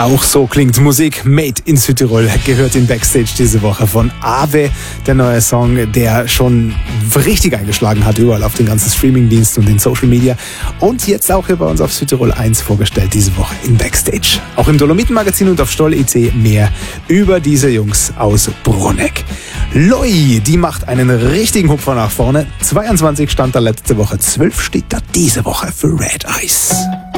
Auch so klingt Musik made in Südtirol, gehört in Backstage diese Woche von Ave, der neue Song, der schon richtig eingeschlagen hat, überall auf den ganzen Streamingdiensten und in Social Media und jetzt auch hier bei uns auf Südtirol 1 vorgestellt diese Woche in Backstage. Auch im Dolomiten-Magazin und auf Stoll.it mehr über diese Jungs aus Bruneck. Loi, die macht einen richtigen Hupfer nach vorne. 22 stand da letzte Woche, 12 steht da diese Woche für Red Eyes.